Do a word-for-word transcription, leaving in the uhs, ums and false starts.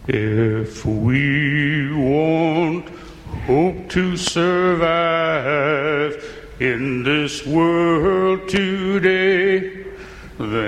If we won't hope to survive in this world today, then